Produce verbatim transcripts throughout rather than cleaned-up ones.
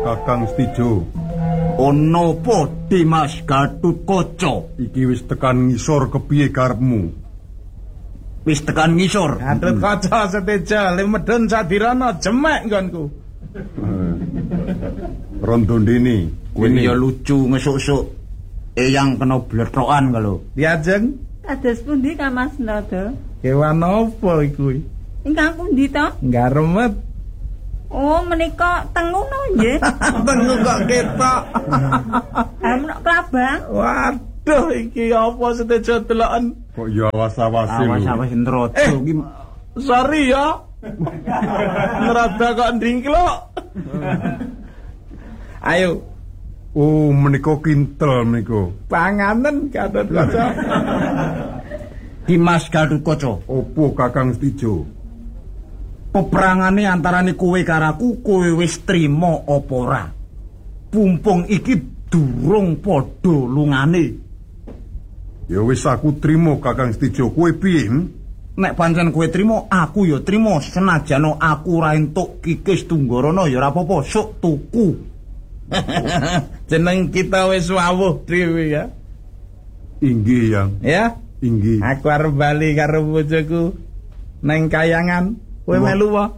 Kakang Stijo. Ono po Dimas Gatotkaca. Iki wis tekan ngisor kepiye karepmu? Wis tekan ngisor. Gatotkaca Stijo, limedun sadirana jemek nggonku. Rondo ndene, kowe ya lucu ngesuk-suk. Eyang kena blethokan kalau. Diajeng kados pundi Ka Mas Nada? Kewan apa iku? Ingkang pundi to? Garemet. Oh, menika tengono nggih. Tengu kok ketok. Ha menak klabang. Waduh, iki apa Stijo deloken? Kok ya awas-awasi lho. Awas-awas Nrada iki. Sorry ya. Nrada kok ndingkluk. Ayo. Oh, menika kintel menika. Panganen Gatotkaca. Dimas Gatotkaca. Opo Kakang Stijo? Peperangane antarane kowe karo aku, kowe wis trima apa ora? Pumpung iki durung padha lungane. Ya wis aku trima Kakang Stijo. Kowe piye? Nek pancen kowe trima, aku ya trima. Senajan aku ora entuk kikis tunggarana ya ora apa-apa, sok tuku. Jeneng kita wis wawuh dhewe ya. Inggih, Yang. Ya? Inggih. Aku arep bali karo bojoku neng Kayangan. Kowe melu wae.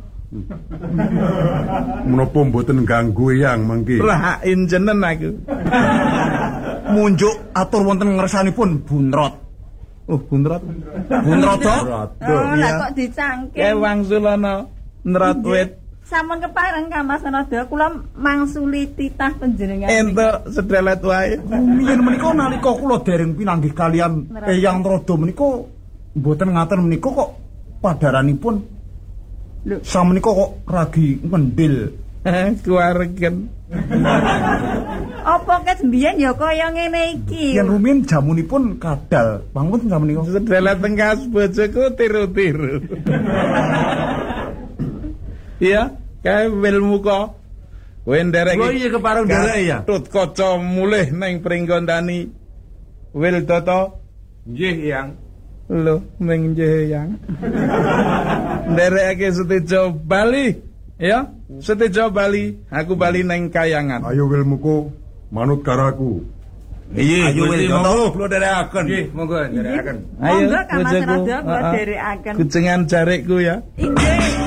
Menapa mboten ganggu Yang mangke? Lah injenen aku. Munjuk atur wonten ngersanipun Bunrot. Oh, Bunrot. Bunrot to? Oh, lah kok dicangking. Ke Wangsulana Nrotwit. Sampun kepareng Ka Mas Nada, kula mangsuli titah panjenengan. Entuk sedelet wae. Rumiyin menika nalika kula dereng pinanggih kalian Eyang Nrada menika mboten ngaten menika kok padaranipun lho samenika kok ragi ngendil. Kuwaregen. Apa ket mbiyen ya kaya ngene iki. Yen rumiyin jamunipun kadal. Bangun samenika sedelet tengkas bojoku tiru-tiru. Iya, kae wilmu kok. Kowe nderek. Oh iya kepareng nderek ya. Gatotkaca mulih ning Pringgondani. Wil Data. Nggih, Yang. Lho, ning nggih, Yang. Nderekake Stijo bali, ya. Stijo bali, aku bali ning Kayangan. Ayo wilmuku manut karo aku. Iya, ayo wil Data. Kula nderekaken. Nggih, monggo nderekaken. Ayo, Ka Mas Nada kula nderekaken. Kucengan jarikku ya. Inggih.